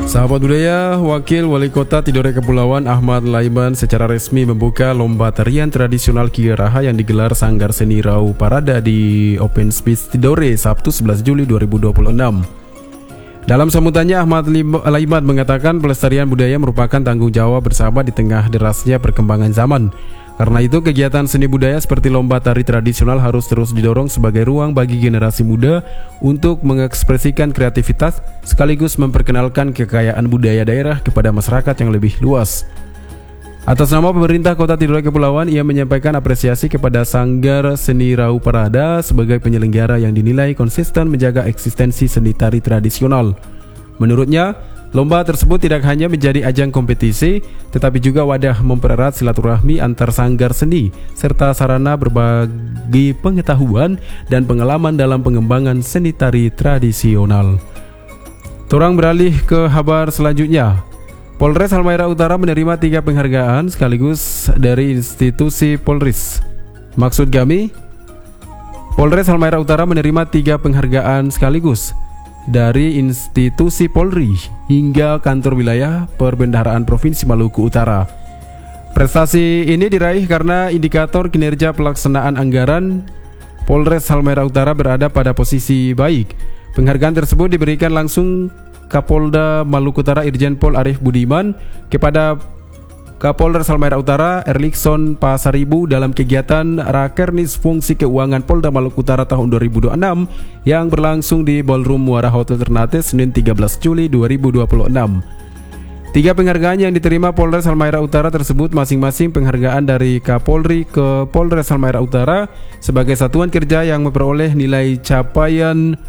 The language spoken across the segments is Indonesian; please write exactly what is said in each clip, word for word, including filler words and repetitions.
Sahabat budaya, Wakil Wali Kota Tidore Kepulauan Ahmad Laiman secara resmi membuka lomba tarian tradisional Kiaraha yang digelar Sanggar Seni Rau Parada di Open Space Tidore Sabtu sebelas Juli dua ribu dua puluh enam. Dalam sambutannya, Ahmad Laiman mengatakan pelestarian budaya merupakan tanggung jawab bersama di tengah derasnya perkembangan zaman. Karena itu, kegiatan seni budaya seperti lomba tari tradisional harus terus didorong sebagai ruang bagi generasi muda untuk mengekspresikan kreativitas sekaligus memperkenalkan kekayaan budaya daerah kepada masyarakat yang lebih luas. Atas nama pemerintah Kota Tidore Kepulauan, ia menyampaikan apresiasi kepada Sanggar Seni Rau Parada sebagai penyelenggara yang dinilai konsisten menjaga eksistensi seni tari tradisional. Menurutnya, lomba tersebut tidak hanya menjadi ajang kompetisi, tetapi juga wadah mempererat silaturahmi antar sanggar seni, serta sarana berbagi pengetahuan dan pengalaman dalam pengembangan seni tari tradisional. Torang beralih ke kabar selanjutnya. Polres Halmahera Utara menerima tiga penghargaan sekaligus dari institusi Polres. Maksud kami, Polres Halmahera Utara menerima tiga penghargaan sekaligus dari institusi Polri hingga kantor wilayah Perbendaharaan Provinsi Maluku Utara. Prestasi ini diraih karena indikator kinerja pelaksanaan anggaran Polres Halmahera Utara berada pada posisi baik. Penghargaan tersebut diberikan langsung Kapolda Maluku Utara Irjen Pol Arief Budiman kepada Kapolres Halmahera Utara Erlikson Pasaribu dalam kegiatan Rakernis Fungsi Keuangan Polda Maluku Utara tahun dua ribu dua puluh enam yang berlangsung di Ballroom Muara Hotel Ternate Senin tiga belas Juli dua ribu dua puluh enam. Tiga penghargaan yang diterima Polres Halmahera Utara tersebut masing-masing penghargaan dari Kapolri ke Polres Halmahera Utara sebagai satuan kerja yang memperoleh nilai capaian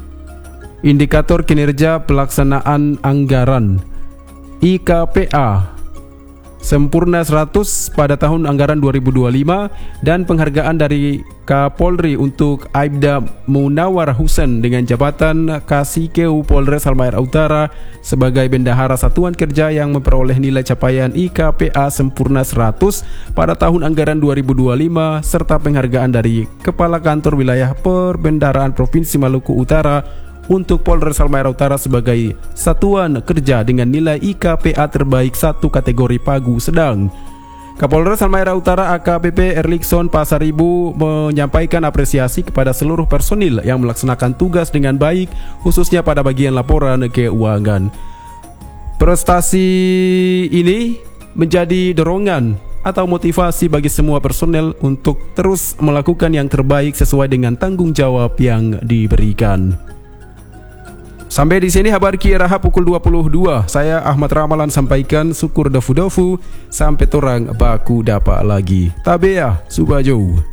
indikator kinerja pelaksanaan anggaran I K P A sempurna seratus pada tahun anggaran dua ribu dua puluh lima dan penghargaan dari Kapolri untuk Aibda Munawar Husen dengan jabatan Kasikeu Polres Halmahera Utara sebagai bendahara satuan kerja yang memperoleh nilai capaian I K P A sempurna seratus pada tahun anggaran dua ribu dua puluh lima serta penghargaan dari Kepala Kantor Wilayah Perbendaharaan Provinsi Maluku Utara untuk Polres Halmahera Utara sebagai satuan kerja dengan nilai I K P A terbaik satu kategori pagu sedang. Kapolres Halmahera Utara A K P P Erlikson Pasaribu menyampaikan apresiasi kepada seluruh personil yang melaksanakan tugas dengan baik, khususnya pada bagian laporan keuangan. Prestasi ini menjadi dorongan atau motivasi bagi semua personel untuk terus melakukan yang terbaik sesuai dengan tanggung jawab yang diberikan. Sampai di sini kabar Kiaraha pukul dua puluh dua. Saya Ahmad Ramalan sampaikan syukur dofu-dofu sampai torang baku dapat lagi. Tabea Subajo.